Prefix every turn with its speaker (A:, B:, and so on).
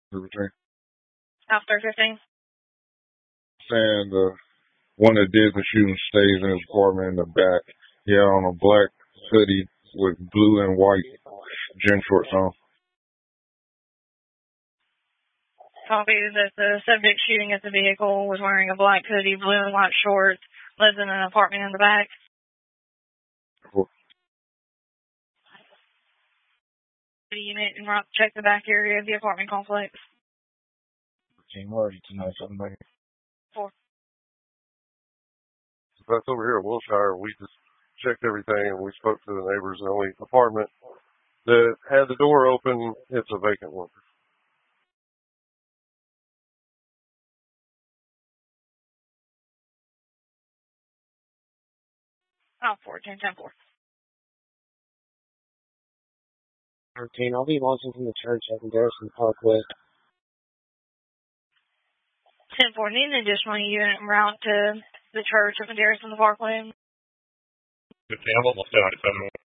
A: Everything.
B: After 15.
A: Saying the one that did the shooting stays in his apartment in the back. He had on a black hoodie with blue and white gym shorts on.
B: Copy that the subject shooting at the vehicle was wearing a black hoodie, blue and white shorts, lives in an apartment in the back. The unit and check the back area of the apartment complex.
A: Team, where are you tonight? Something like
B: 4.
C: That's over here at Wilshire. We just checked everything and we spoke to the neighbors. The only apartment that had the door open, it's a vacant one.
B: Oh, 14, 10 4.
D: 13, I'll be launching from the church at Garrison Parkway.
B: 10 4, need an additional unit en route to the church at Garrison Parkway.
E: 15, I'm almost done.